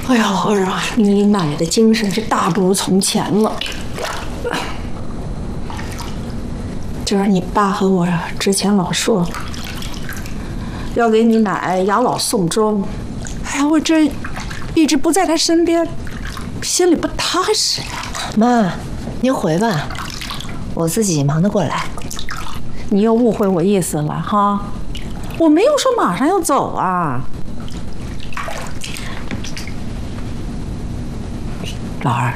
哎呀，儿啊，你奶的精神是大不如从前了。就是你爸和我之前老说要给你奶养老送终，哎呀，我这一直不在他身边，心里不踏实呀。 妈，您回吧，我自己忙得过来。 你又误会我意思了哈，我没有说马上要走啊。老二，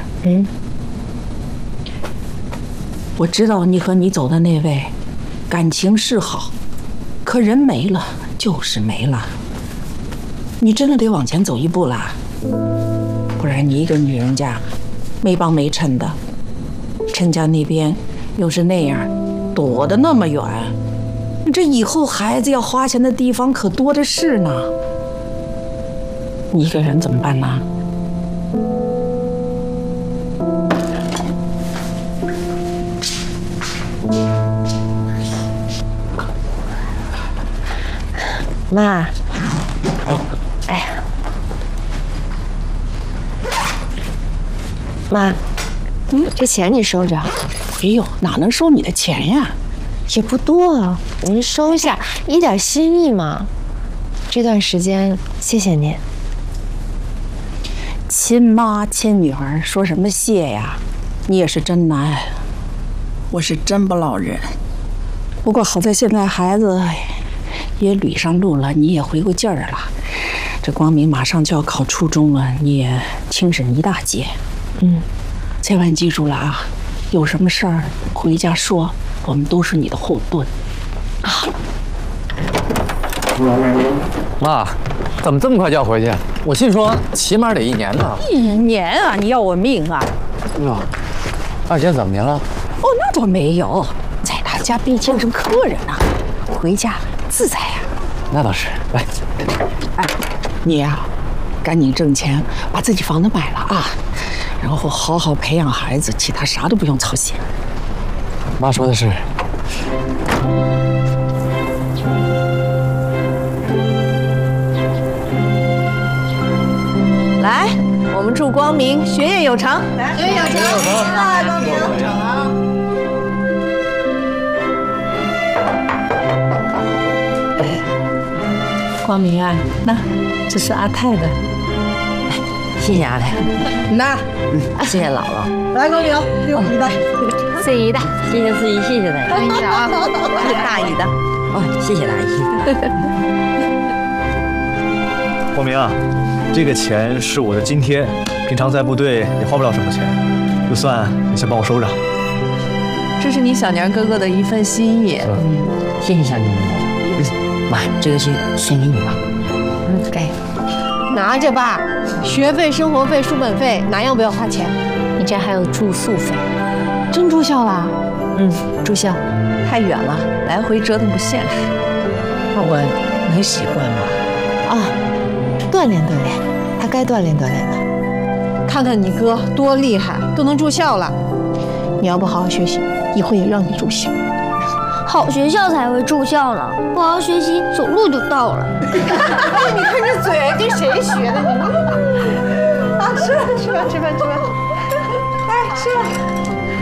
我知道你和你走的那位感情是好，可人没了就是没了，你真的得往前走一步啦，不然你一个女人家没帮没衬的，陈家那边又是那样躲得那么远，这以后孩子要花钱的地方可多的是呢，你一个人怎么办呢？ 妈，哎呀，妈，这钱你收着。 哎呦，哪能收你的钱呀？ 也不多啊，您收下，一点心意嘛。这段时间谢谢您。 亲妈亲女儿，说什么谢呀？你也是真难，我是真不落忍。不过好在现在孩子也捋上路了，你也回过劲儿了。这光明马上就要考初中了，你也轻省一大截。千万记住了啊！有什么事儿回家说，我们都是你的后盾。啊！ 妈，怎么这么快就要回去？我心说起码得1年呢。 1年啊！你要我命啊！ 哟，二姐怎么您了？ 哦，那倒没有，在他家毕竟是客人啊，回家自在呀。 那倒是。来， 哎，你呀，赶紧挣钱，把自己房子买了啊，然后好好培养孩子，其他啥都不用操心。 妈说的是。 来，我们祝光明学业有成，学业有成，来，光明有成。 光明啊，那这是阿泰的， 谢谢阿泰。 那谢谢姥姥。 来，光明，你的， 四姨的，谢谢四姨，谢谢大家。 谢谢啊， 大姨的，哦，谢谢大姨。 光明啊，这个钱是我的津贴，平常在部队也花不了什么钱，就算你先帮我收着。 这是你小年哥哥的一份心意。 谢谢小宁。妈，这个献给你吧。给，拿着吧。学费、生活费、书本费，哪样不要花钱？你这还有住宿费。 真住校啦？ 住校。 太远了，来回折腾不现实。 那我能习惯吗？啊，锻炼锻炼，他该锻炼锻炼的。 看看你哥多厉害，都能住校了。你要不好好学习，以后也让你住校。 好学校才会住校呢，不好好学习，走路就到了。 哎，你看这嘴跟谁学的你？啊，吃吧，来，吃吧。哎，吃吧。